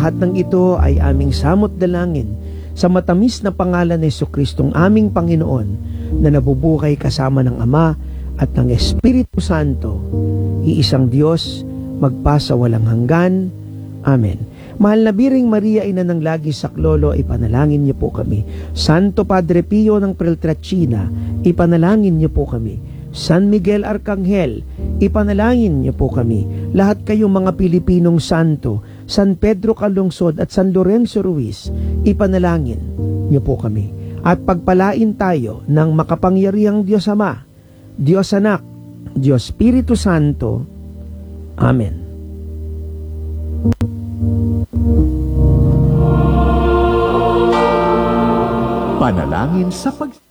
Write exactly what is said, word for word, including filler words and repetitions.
lahat ng ito ay aming samot dalangin sa matamis na pangalan ni Jesucristong aming Panginoon na nabubuhay kasama ng Ama at ng Espiritu Santo, iisang Diyos, magpasa walang hanggan. Amen. Mahal na Biring Maria, ina ng lagi saklolo, ipanalangin niyo po kami. Santo Padre Pio ng Peltrachina, ipanalangin niyo po kami. San Miguel Arcangel, ipanalangin niyo po kami. Lahat kayong mga Pilipinong santo, San Pedro Calungsod at San Lorenzo Ruiz, ipanalangin niyo po kami. At pagpalain tayo ng makapangyarihang Diyos Ama, Diyos Anak, Diyos Espiritu Santo. Amen. Panalangin sa pag